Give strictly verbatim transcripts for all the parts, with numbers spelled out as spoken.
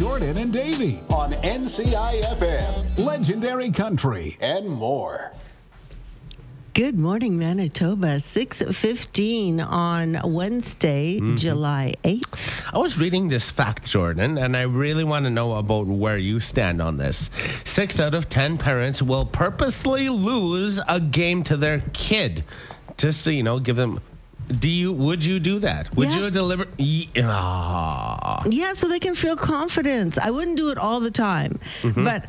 Jordan and Davey on N C I F M, Legendary Country, and more. Good morning, Manitoba. six fifteen on Wednesday, mm-hmm. July eighth. I was reading this fact, Jordan, and I really want to know about where you stand on this. Six out of ten parents will purposely lose a game to their kid just to, you know, give them... Do you? Would you do that? Would yeah. you deliver? Yeah. yeah, so they can feel confidence. I wouldn't do it all the time. Mm-hmm. But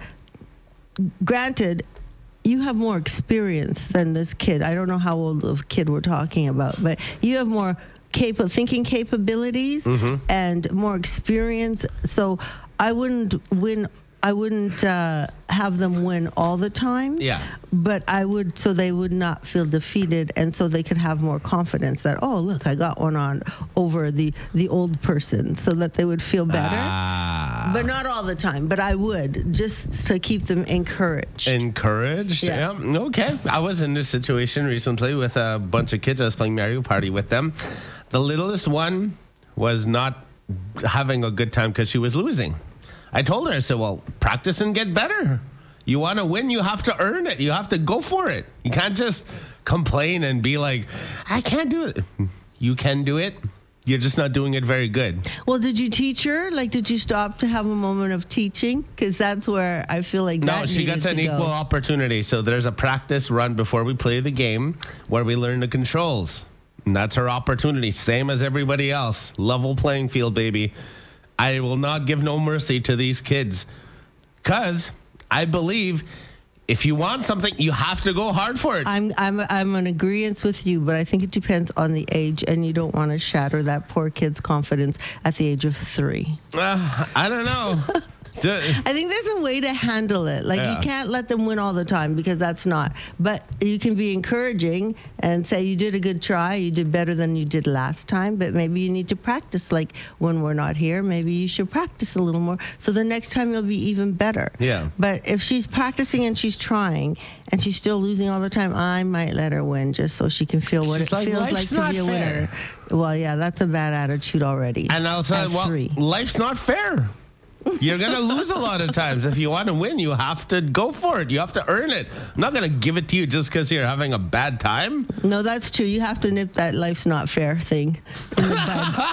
granted... You have more experience than this kid. I don't know how old of a kid we're talking about, but you have more capa- thinking capabilities mm-hmm. and more experience. So I wouldn't win. I wouldn't uh, have them win all the time. Yeah. But I would, so they would not feel defeated, and so they could have more confidence that, oh, look, I got one on over the, the old person, so that they would feel better. Ah. But not all the time. But I would, just to keep them encouraged. Encouraged? Yeah. yeah. Okay. I was in this situation recently with a bunch of kids. I was playing Mario Party with them. The littlest one was not having a good time because she was losing. I told her, I said, well, practice and get better. You want to win, you have to earn it. You have to go for it. You can't just complain and be like, I can't do it. You can do it. You're just not doing it very good. Well, did you teach her? Like, did you stop to have a moment of teaching? Because that's where I feel like that No, she needed gets an to equal go. opportunity. So there's a practice run before we play the game where we learn the controls. And that's her opportunity. Same as everybody else. Level playing field, baby. I will not give no mercy to these kids. Because I believe if you want something, you have to go hard for it. I'm I'm I'm in agreement with you, but I think it depends on the age, and you don't want to shatter that poor kid's confidence at the age of three. Uh, I don't know. I think there's a way to handle it. Like, yeah. you can't let them win all the time, because that's not. But you can be encouraging and say, you did a good try. You did better than you did last time, but maybe you need to practice. Like, when we're not here, maybe you should practice a little more, so the next time you'll be even better. Yeah. But if she's practicing and she's trying and she's still losing all the time, I might let her win just so she can feel what she's it like, feels like to be a fair. winner. Well, yeah, that's a bad attitude already. And I'll tell you, well, three. life's not fair. You're going to lose a lot of times. If you want to win, you have to go for it. You have to earn it. I'm not going to give it to you just because you're having a bad time. No, that's true. You have to nip that life's not fair thing in the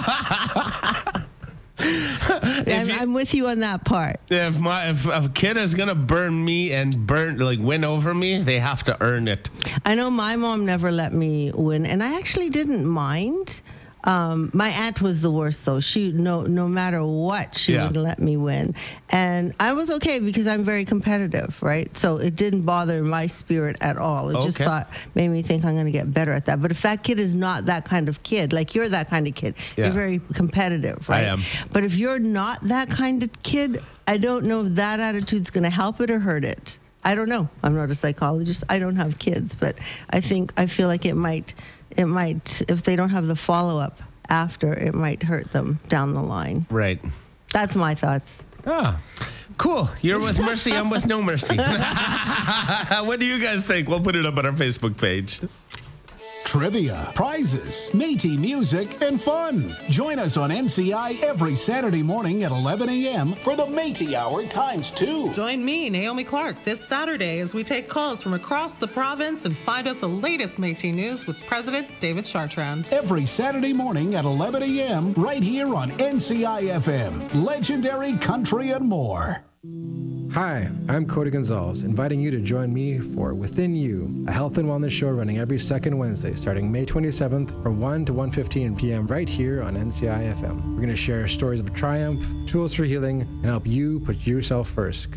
bud. I'm, you, I'm with you on that part. If my if a kid is going to burn me and burn, like, win over me, they have to earn it. I know my mom never let me win, and I actually didn't mind. Um, my aunt was the worst, though. She no no matter what, she yeah. wouldn't let me win, and I was okay because I'm very competitive, right? So it didn't bother my spirit at all. It okay. just thought made me think I'm going to get better at that. But if that kid is not that kind of kid, like you're that kind of kid, yeah. you're very competitive, right? I am. But if you're not that kind of kid, I don't know if that attitude's going to help it or hurt it. I don't know. I'm not a psychologist. I don't have kids, but I think I feel like it might. It might, if they don't have the follow-up after, it might hurt them down the line. Right. That's my thoughts. Ah, cool. You're with mercy. I'm with no mercy. What do you guys think? We'll put it up on our Facebook page. Trivia, prizes, Métis music, and fun. Join us on N C I every Saturday morning at eleven a.m. for the Métis Hour times two. Join me, Naomi Clark, this Saturday as we take calls from across the province and find out the latest Métis news with President David Chartrand. Every Saturday morning at eleven a.m. right here on N C I F M, Legendary Country and more. Hi, I'm Cody Gonzalez, inviting you to join me for Within You, a health and wellness show running every second Wednesday starting May twenty-seventh from one to one fifteen p.m. right here on N C I F M. We're going to share stories of triumph, tools for healing, and help you put yourself first.